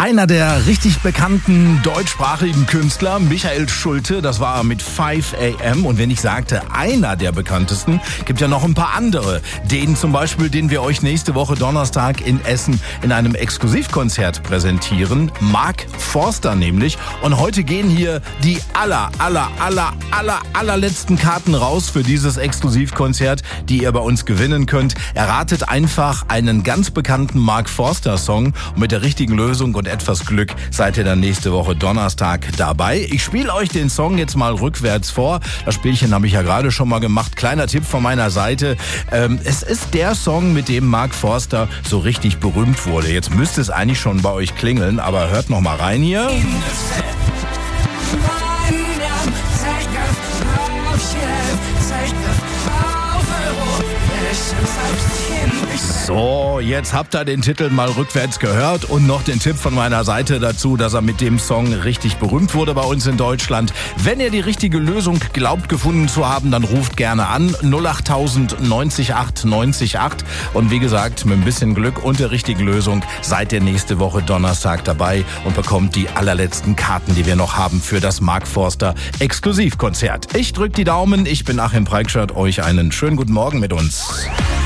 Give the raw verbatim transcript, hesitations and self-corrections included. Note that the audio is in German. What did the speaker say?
Einer der richtig bekannten deutschsprachigen Künstler, Michael Schulte, das war mit five a m Und wenn ich sagte, einer der bekanntesten, gibt ja noch ein paar andere. Den zum Beispiel, den wir euch nächste Woche Donnerstag in Essen in einem Exklusivkonzert präsentieren. Mark Forster nämlich. Und heute gehen hier die aller, aller, aller, aller, allerletzten Karten raus für dieses Exklusivkonzert, die ihr bei uns gewinnen könnt. Erratet einfach einen ganz bekannten Mark Forster Song und mit der richtigen Lösung und etwas Glück seid ihr dann nächste Woche Donnerstag dabei. Ich spiele euch den Song jetzt mal rückwärts vor. Das Spielchen habe ich ja gerade schon mal gemacht. Kleiner Tipp von meiner Seite. Ähm, es ist der Song, mit dem Mark Forster so richtig berühmt wurde. Jetzt müsste es eigentlich schon bei euch klingeln, aber hört noch mal rein hier. So, jetzt habt ihr den Titel mal rückwärts gehört und noch den Tipp von meiner Seite dazu, dass er mit dem Song richtig berühmt wurde bei uns in Deutschland. Wenn ihr die richtige Lösung glaubt gefunden zu haben, dann ruft gerne an null acht tausend neunzig acht neunzig acht. Und wie gesagt, mit ein bisschen Glück und der richtigen Lösung seid ihr nächste Woche Donnerstag dabei und bekommt die allerletzten Karten, die wir noch haben für das Mark Forster Exklusivkonzert. Ich drück die Daumen, ich bin Achim Preikschat, euch einen schönen guten Morgen mit uns.